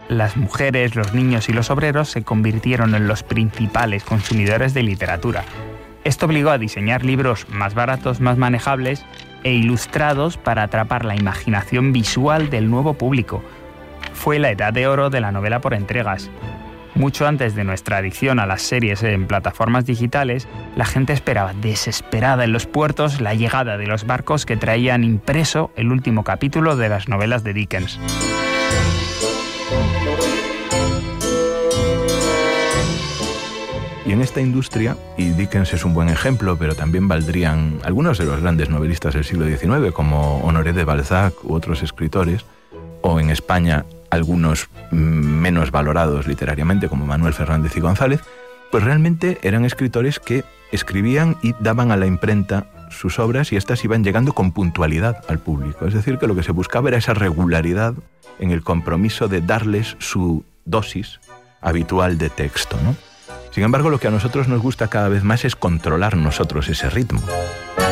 las mujeres, los niños y los obreros se convirtieron en los principales consumidores de literatura. Esto obligó a diseñar libros más baratos, más manejables e ilustrados para atrapar la imaginación visual del nuevo público. Fue la edad de oro de la novela por entregas. Mucho antes de nuestra adicción a las series en plataformas digitales, la gente esperaba desesperada en los puertos la llegada de los barcos que traían impreso el último capítulo de las novelas de Dickens. Y en esta industria, y Dickens es un buen ejemplo, pero también valdrían algunos de los grandes novelistas del siglo XIX, como Honoré de Balzac u otros escritores, o en España algunos menos valorados literariamente, como Manuel Fernández y González, pues realmente eran escritores que escribían y daban a la imprenta sus obras y éstas iban llegando con puntualidad al público. Es decir, que lo que se buscaba era esa regularidad en el compromiso de darles su dosis habitual de texto, ¿no? Sin embargo, lo que a nosotros nos gusta cada vez más es controlar nosotros ese ritmo.